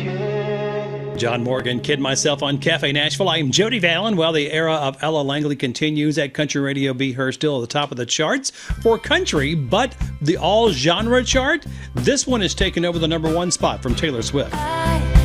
John Morgan, Kid Myself on Cafe Nashville. I am Jody Vallon. Well, the era of Ella Langley continues at Country Radio. Be Her still at the top of the charts for country, but the all genre chart, this one is taking over the #1 spot from Taylor Swift.